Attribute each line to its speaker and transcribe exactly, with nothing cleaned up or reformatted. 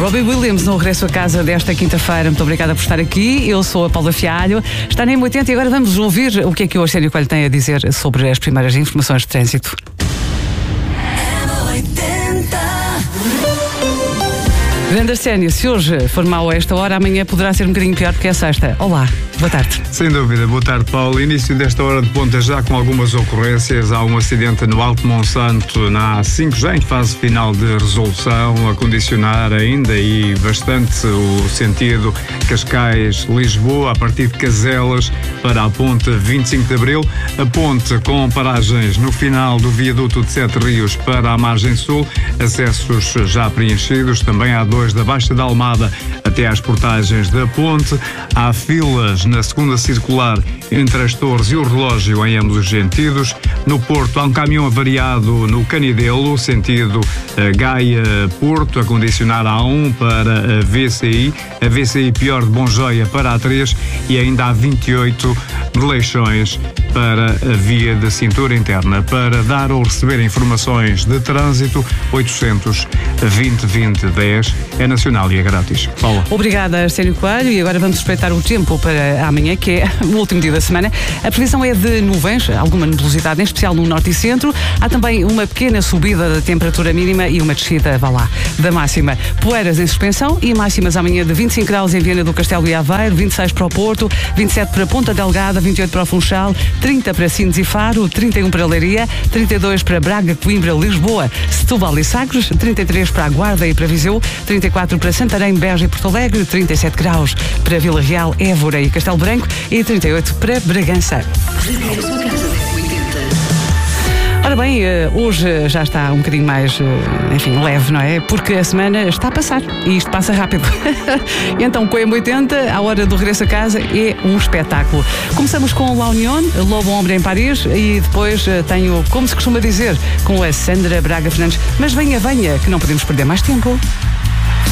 Speaker 1: Robbie Williams no regresso a casa desta quinta-feira. Muito obrigada por estar aqui. Eu sou a Paula Fialho. Está na M oitenta e agora vamos ouvir o que é que o Arsénio Coelho tem a dizer sobre as primeiras informações de trânsito. Grande Arsénio, se hoje for mau a esta hora, amanhã poderá ser um bocadinho pior porque é sexta. Olá, boa tarde.
Speaker 2: Sem dúvida, boa tarde, Paulo. Início desta hora de ponta já com algumas ocorrências. Há um acidente no Alto Monsanto, na A cinco, já em fase final de resolução, a condicionar ainda e bastante o sentido Cascais-Lisboa, a partir de Caselas para a ponte vinte e cinco de Abril. A ponte com paragens no final do viaduto de Sete Rios para a margem sul, acessos já preenchidos. Também há dois da Baixa da Almada até às portagens da ponte. Há filas na segunda circular entre as Torres e o Relógio em ambos os sentidos. No Porto há um caminhão avariado no Canidelo, sentido uh, Gaia-Porto, a condicionar a A um para a V C I, a V C I pior de Bonjoia para a três e ainda há vinte e oito de Leixões para a via de cintura interna. Para dar ou receber informações de trânsito, oitocentos vinte vinte dez é nacional e é grátis. Paula.
Speaker 1: Obrigada, Arsénio Coelho. E agora vamos respeitar o tempo para amanhã, que é o último dia da semana. A previsão é de nuvens, alguma nebulosidade, em especial no norte e centro. Há também uma pequena subida da temperatura mínima e uma descida, vá lá, da máxima. Poeiras em suspensão e máximas amanhã de vinte e cinco graus em Viana do Castelo e Aveiro, vinte e seis para o Porto, vinte e sete para Ponta Delgada, vinte e oito para o Funchal, trinta para Sines e Faro, trinta e um para Leiria, trinta e dois para Braga, Coimbra, Lisboa, Setúbal e Sagres, trinta e três para a Guarda e para Viseu, trinta e quatro para Santarém, Beja e Porto Alegre, trinta e sete graus para Vila Real, Évora e Castelo Branco e trinta e oito para Bragança. Ora bem, hoje já está um bocadinho mais, enfim, leve, não é? Porque a semana está a passar e isto passa rápido. Então, com a M oitenta, a hora do regresso a casa é um espetáculo. Começamos com La Unión, Lobo Hombre em Paris e depois tenho, como se costuma dizer, com a Sandra Braga Fernandes. Mas venha, venha, que não podemos perder mais tempo.